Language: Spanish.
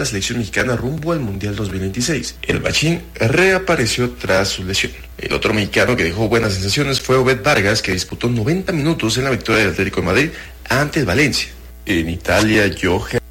la selección mexicana rumbo al Mundial 2026. El Machín reapareció tras su lesión. El otro mexicano que dejó buenas sensaciones fue Obed Vargas, que disputó 90 minutos en la victoria del Atlético de Madrid ante el Valencia. En Italia, Johan